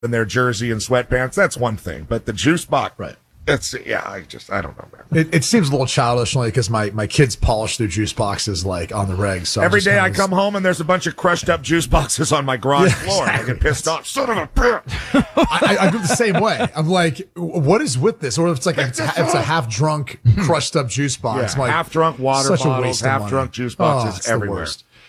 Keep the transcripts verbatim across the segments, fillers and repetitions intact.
in their jersey and sweatpants, that's one thing. But the juice box, right? It's yeah, I just I don't know, man. It, it seems a little childish, only because my, my kids polish their juice boxes like on the regs. So every day I come home and there's a bunch of crushed up juice boxes on my garage yeah, floor. Exactly. And I get pissed off. Son of a bitch! I, I go the same way. I'm like, what is with this? Or if it's like a, it's a half drunk, crushed up juice box. Yeah, like, half drunk water such bottles, a waste half of drunk juice boxes oh, everywhere.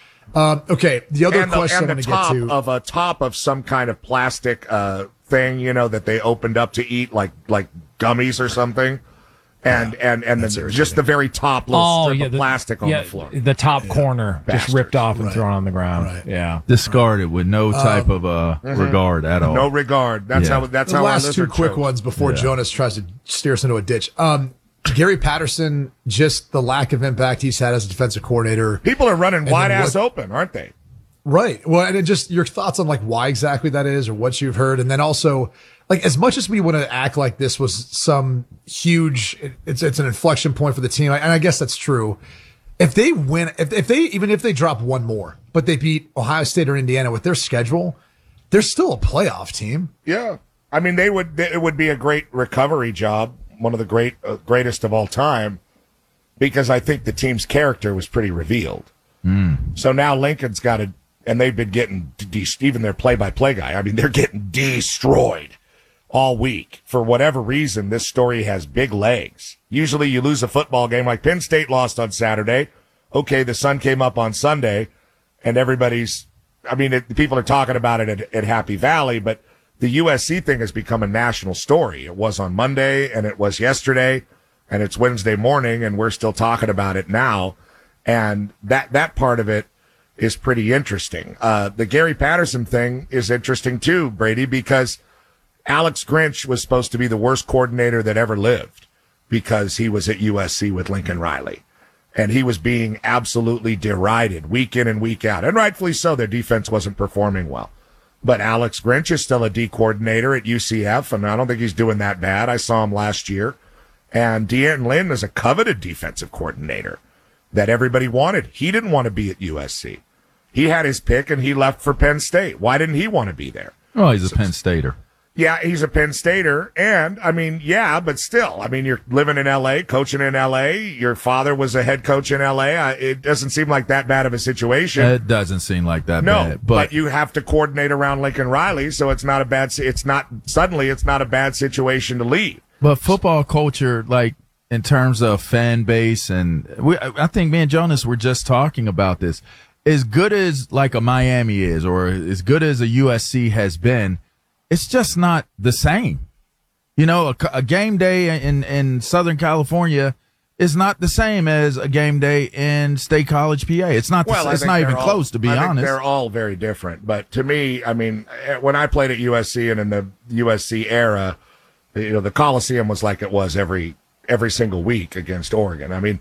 Um, okay, the other and the, question and I'm the going to get top to of a top of some kind of plastic uh, thing, you know, that they opened up to eat, like like gummies or something. And, yeah, and, and the, just the very top little oh, strip yeah, of the, plastic on yeah, the floor. The top yeah. corner Bastards. just ripped off and right. thrown on the ground. Right. Yeah. Discarded with no type um, of uh, mm-hmm. regard at all. No regard. That's yeah. how, that's the how last our two quick choked. ones before yeah. Jonas tries to steer us into a ditch. Um, Gary Patterson, just the lack of impact he's had as a defensive coordinator. People are running wide ass what, open, aren't they? Right. Well, and it just your thoughts on like why exactly that is or what you've heard. And then also, like, as much as we want to act like this was some huge, it's, it's an inflection point for the team. And I guess that's true. If they win, if, if they, even if they drop one more, but they beat Ohio State or Indiana with their schedule, they're still a playoff team. Yeah. I mean, they would, it would be a great recovery job. One of the great, uh, greatest of all time, because I think the team's character was pretty revealed. Mm. So now Lincoln's got to, and they've been getting, de- even their play-by-play guy, I mean, they're getting destroyed all week. For whatever reason, this story has big legs. Usually you lose a football game like Penn State lost on Saturday. Okay, the sun came up on Sunday, and everybody's, I mean, it, people are talking about it at, at Happy Valley, but the U S C thing has become a national story. It was on Monday, and it was yesterday, and it's Wednesday morning, and we're still talking about it now. And that, that part of it is pretty interesting. Uh, the Gary Patterson thing is interesting too, Brady, because Alex Grinch was supposed to be the worst coordinator that ever lived because he was at U S C with Lincoln Riley. And he was being absolutely derided week in and week out. And rightfully so, their defense wasn't performing well. But Alex Grinch is still a D coordinator at U C F, and I don't think he's doing that bad. I saw him last year. And D'Anton Lynn is a coveted defensive coordinator that everybody wanted. He didn't want to be at U S C. He had his pick, and he left for Penn State. Why didn't he want to be there? Oh, he's a so, Penn Stater. Yeah, he's a Penn Stater, and, I mean, yeah, but still, I mean, you're living in L A, coaching in L A, your father was a head coach in L A, I, it doesn't seem like that bad of a situation. It doesn't seem like that no, bad. No, but, but you have to coordinate around Lincoln Riley, so it's not a bad, it's not, suddenly it's not a bad situation to leave. But football culture, like, in terms of fan base, and we, I think me and Jonas were just talking about this, as good as like a Miami is, or as good as a U S C has been, it's just not the same. You know, a, a game day in, in Southern California is not the same as a game day in State College, P A. It's not, well, the, it's not even all, close, to be I honest. Think they're all very different. But to me, I mean, when I played at U S C and in the U S C era, you know, the Coliseum was like it was every every single week against Oregon. I mean,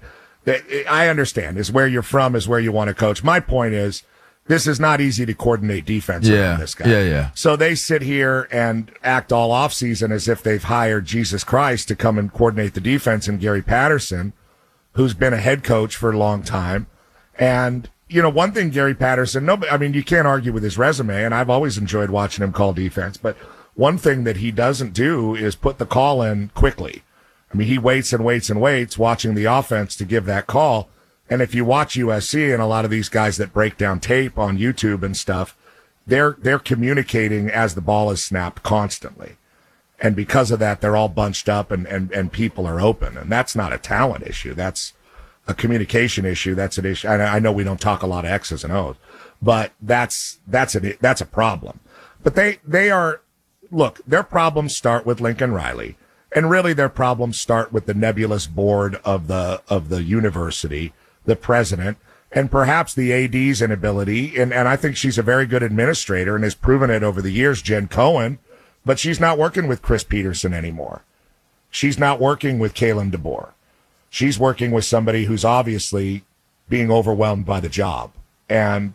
I understand is where you're from is where you want to coach. My point is, this is not easy to coordinate defense yeah, around this guy. Yeah, yeah. So they sit here and act all offseason as if they've hired Jesus Christ to come and coordinate the defense and Gary Patterson, who's been a head coach for a long time. And, you know, one thing Gary Patterson, no, I mean, you can't argue with his resume, and I've always enjoyed watching him call defense, but one thing that he doesn't do is put the call in quickly. I mean, he waits and waits and waits watching the offense to give that call. And if you watch U S C and a lot of these guys that break down tape on YouTube and stuff, they're, they're communicating as the ball is snapped constantly. And because of that, they're all bunched up and, and, and people are open. And that's not a talent issue. That's a communication issue. That's an issue. And I know we don't talk a lot of X's and O's, but that's, that's a, that's a problem. But they, they are, look, their problems start with Lincoln Riley. And really their problems start with the nebulous board of the, of the university, the president, and perhaps the A D's inability. And, and I think she's a very good administrator and has proven it over the years, Jen Cohen, but she's not working with Chris Peterson anymore. She's not working with Kalen DeBoer. She's working with somebody who's obviously being overwhelmed by the job. And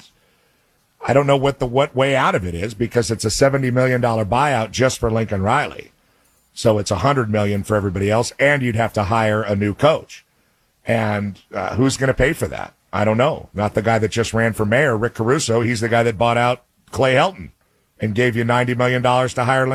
I don't know what the, what way out of it is, because it's a seventy million dollars buyout just for Lincoln Riley. So it's a hundred million for everybody else, and you'd have to hire a new coach. And uh, who's going to pay for that? I don't know. Not the guy that just ran for mayor, Rick Caruso. He's the guy that bought out Clay Helton and gave you ninety million dollars to hire